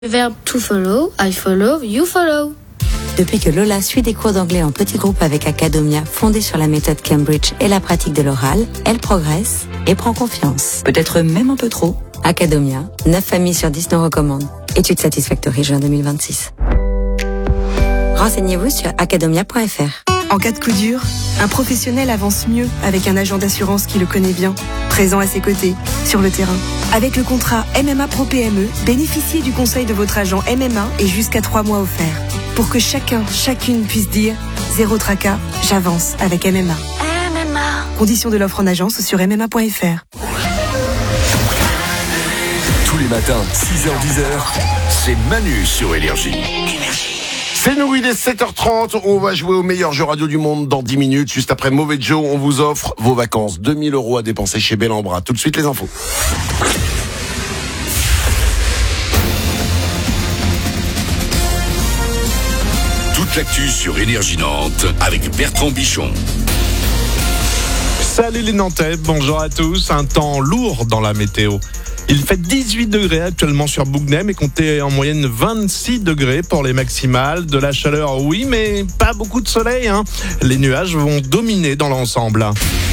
Le verbe to follow, I follow, you follow. Depuis que Lola suit des cours d'anglais en petit groupe avec Academia, fondée sur la méthode Cambridge et la pratique de l'oral, elle progresse et prend confiance. Peut-être même un peu trop. Academia, 9 familles sur 10 nous recommandent. Étude Satisfactory juin 2026. Renseignez-vous sur academia.fr. En cas de coup dur, un professionnel avance mieux avec un agent d'assurance qui le connaît bien, présent à ses côtés, sur le terrain. Avec le contrat MMA Pro PME, bénéficiez du conseil de votre agent MMA et jusqu'à 3 mois offerts. Pour que chacune puisse dire « Zéro tracas, j'avance avec MMA ». Conditions de l'offre en agence sur MMA.fr. Tous les matins, 6h-10h, c'est Manu sur Énergie. C'est nous, il est 7h30, on va jouer au meilleur jeu radio du monde dans 10 minutes. Juste après Mauvais Joe, on vous offre vos vacances. 2000 € à dépenser chez Bellambra. Tout de suite les infos. Toute l'actu sur Énergie Nantes avec Bertrand Bichon. Salut les Nantais, bonjour à tous. Un temps lourd dans la météo. Il fait 18 degrés actuellement sur Bougnem et comptez en moyenne 26 degrés pour les maximales. De la chaleur, oui, mais pas beaucoup de soleil, hein. Les nuages vont dominer dans l'ensemble.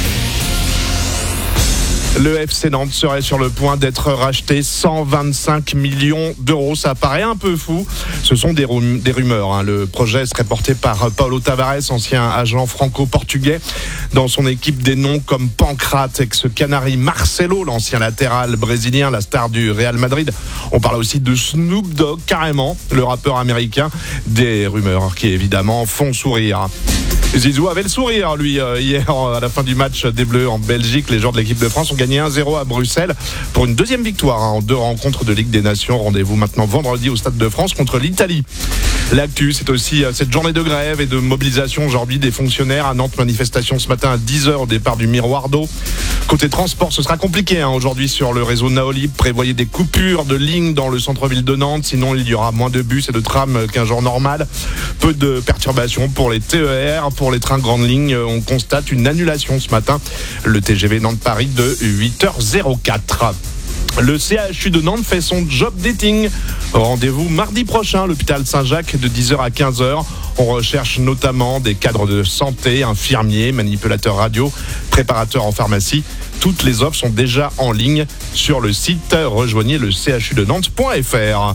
Le FC Nantes serait sur le point d'être racheté 125 millions d'euros. Ça paraît un peu fou. Ce sont des rumeurs. Hein. Le projet serait porté par Paulo Tavares, ancien agent franco-portugais. Dans son équipe, des noms comme Pancrate, ex-Canari, Marcelo, l'ancien latéral brésilien, la star du Real Madrid. On parle aussi de Snoop Dogg, carrément, le rappeur américain. Des rumeurs qui, évidemment, font sourire. Zizou avait le sourire, lui, hier, à la fin du match des Bleus en Belgique. Les joueurs de l'équipe de France ont gagné 1-0 à Bruxelles pour une deuxième victoire en 2 rencontres de Ligue des Nations. Rendez-vous maintenant vendredi au Stade de France contre l'Italie. L'actu, c'est aussi cette journée de grève et de mobilisation aujourd'hui des fonctionnaires à Nantes. Manifestation ce matin à 10h au départ du Miroir d'eau. Côté transport, ce sera compliqué aujourd'hui sur le réseau Naolib. Prévoyez des coupures de lignes dans le centre-ville de Nantes. Sinon, il y aura moins de bus et de trams qu'un jour normal. Peu de perturbations pour les TER. Pour les trains grandes lignes, on constate une annulation ce matin. Le TGV Nantes-Paris de 8h04. Le CHU de Nantes fait son job dating. Rendez-vous mardi prochain à l'hôpital Saint-Jacques de 10h à 15h. On recherche notamment des cadres de santé, infirmiers, manipulateurs radio, préparateurs en pharmacie. Toutes les offres sont déjà en ligne sur le site. Rejoignez le chudenantes.fr.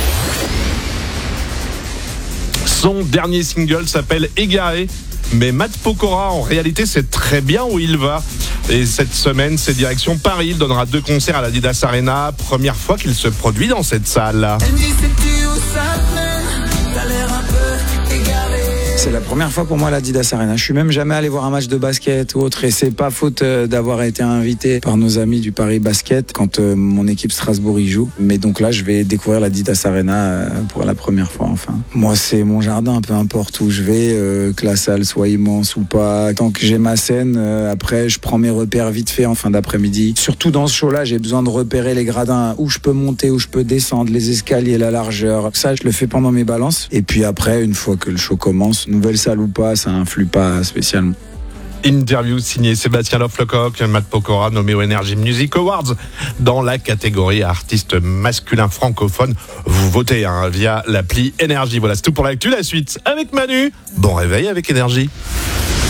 Son dernier single s'appelle Égaré. Mais Matt Pokora, en réalité, sait très bien où il va. Et cette semaine, c'est direction Paris. Il donnera 2 concerts à l'Adidas Arena. Première fois qu'il se produit dans cette salle. C'est la première fois pour moi à l'Adidas Arena. Je suis même jamais allé voir un match de basket ou autre. Et c'est pas faute d'avoir été invité par nos amis du Paris Basket quand mon équipe Strasbourg y joue. Mais donc là, je vais découvrir l'Adidas Arena pour la première fois enfin. Moi, c'est mon jardin, peu importe où je vais, que la salle soit immense ou pas. Tant que j'ai ma scène, après, je prends mes repères vite fait en fin d'après-midi. Surtout dans ce show-là, j'ai besoin de repérer les gradins, où je peux monter, où je peux descendre, les escaliers, la largeur. Ça, je le fais pendant mes balances. Et puis après, une fois que le show commence, nouvelle salle ou pas, ça influe pas spécialement. Interview signée Sébastien Lofflecoq, Matt Pokora nommé aux Energy Music Awards dans la catégorie artiste masculin francophone. Vous votez via l'appli Énergie. Voilà, c'est tout pour l'actu. La suite avec Manu. Bon réveil avec Énergie.